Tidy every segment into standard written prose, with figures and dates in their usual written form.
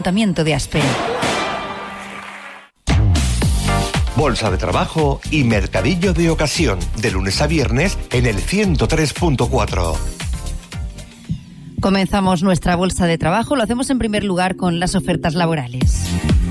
Ayuntamiento de Aspe. Bolsa de Trabajo y Mercadillo de Ocasión, de lunes a viernes en el 103.4. Comenzamos nuestra bolsa de trabajo. Lo hacemos en primer lugar con las ofertas laborales.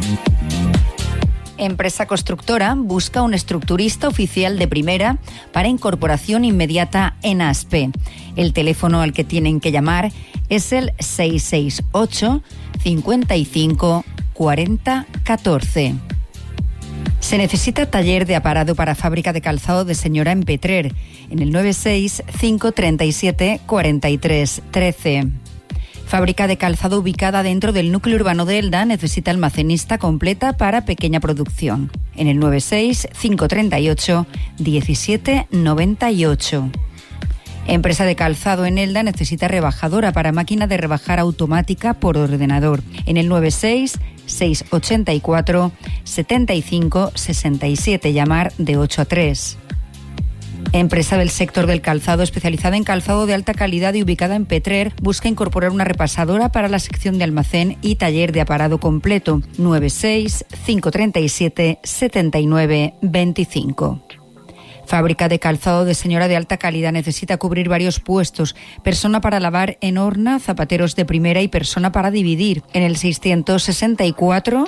Empresa constructora busca un estructurista oficial de primera para incorporación inmediata en Aspe. El teléfono al que tienen que llamar es el 668 55 40 14. Se necesita taller de aparado para fábrica de calzado de señora en Petrer, en el 96 537 43 13. Fábrica de calzado ubicada dentro del núcleo urbano de Elda necesita almacenista completa para pequeña producción, en el 96 538 17 98. Empresa de calzado en Elda necesita rebajadora para máquina de rebajar automática por ordenador, en el 96 684 75 67, llamar de 8 a 3. Empresa del sector del calzado especializada en calzado de alta calidad y ubicada en Petrer busca incorporar una repasadora para la sección de almacén y taller de aparado completo, 96 537 79 25. Fábrica de calzado de señora de alta calidad necesita cubrir varios puestos. Persona para lavar en horna, zapateros de primera y persona para dividir, en el 664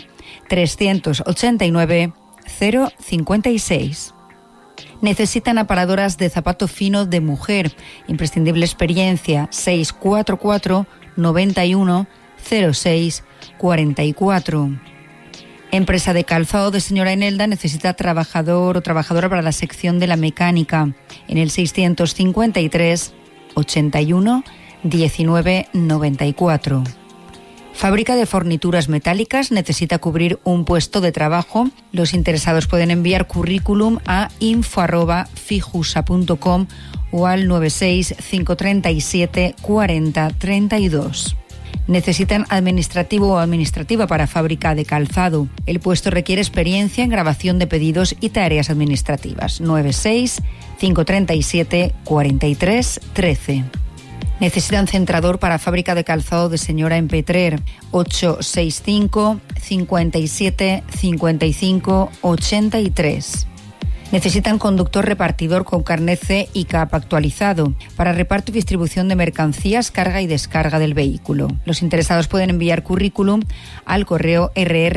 389 056. Necesitan aparadoras de zapato fino de mujer. Imprescindible experiencia, 644 91 06 44. Empresa de calzado de señora en Elda necesita trabajador o trabajadora para la sección de la mecánica, en el 653 81 19 94. Fábrica de fornituras metálicas necesita cubrir un puesto de trabajo. Los interesados pueden enviar currículum a info@fijusa.com o al 96 537 40 32. Necesitan administrativo o administrativa para fábrica de calzado. El puesto requiere experiencia en grabación de pedidos y tareas administrativas. 96 537 43 13. Necesitan centrador para fábrica de calzado de señora en Petrer. 865 57 55 83. Necesitan conductor repartidor con carnet C y CAP actualizado para reparto y distribución de mercancías, carga y descarga del vehículo. Los interesados pueden enviar currículum al correo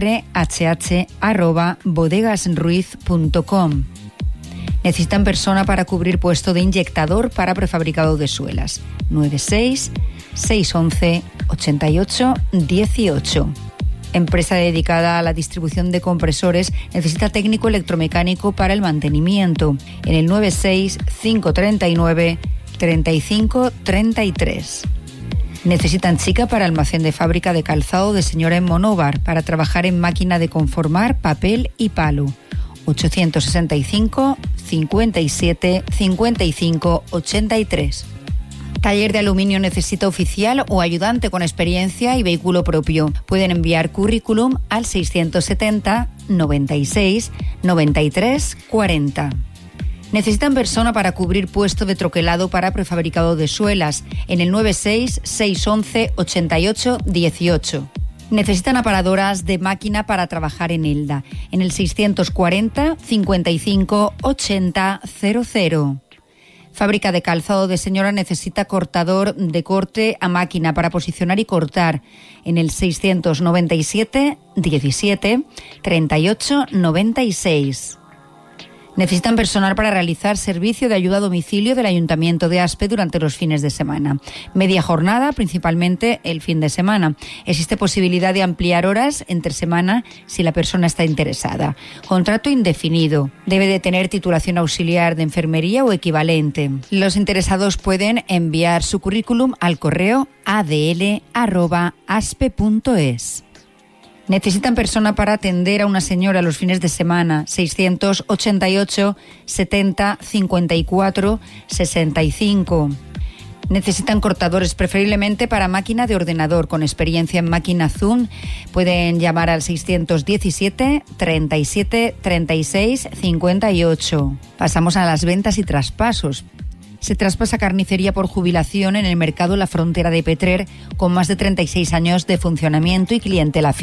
rrhh@bodegasruiz.com. Necesitan persona para cubrir puesto de inyectador para prefabricado de suelas. 96 611 88 18. Empresa dedicada a la distribución de compresores necesita técnico electromecánico para el mantenimiento, en el 96 539 35 33. Necesitan chica para almacén de fábrica de calzado de señora en Monóvar para trabajar en máquina de conformar, papel y palo. 865 57 55 83. Taller de aluminio necesita oficial o ayudante con experiencia y vehículo propio. Pueden enviar currículum al 670 96 93 40. Necesitan persona para cubrir puesto de troquelado para prefabricado de suelas, en el 96 611 88 18. Necesitan aparadoras de máquina para trabajar en Elda, en el 640 55 80 00. Fábrica de calzado de señora necesita cortador de corte a máquina para posicionar y cortar, en el 697 17 38 96. Necesitan personal para realizar servicio de ayuda a domicilio del Ayuntamiento de Aspe durante los fines de semana. Media jornada, principalmente el fin de semana. Existe posibilidad de ampliar horas entre semana si la persona está interesada. Contrato indefinido. Debe de tener titulación auxiliar de enfermería o equivalente. Los interesados pueden enviar su currículum al correo adl@aspe.es. Necesitan persona para atender a una señora los fines de semana, 688 70 54 65. Necesitan cortadores, preferiblemente para máquina de ordenador, con experiencia en máquina Zoom. Pueden llamar al 617 37 36 58. Pasamos a las ventas y traspasos. se traspasa Carnicería por jubilación en el mercado La Frontera de Petrer, con más de 36 años de funcionamiento y clientela fija.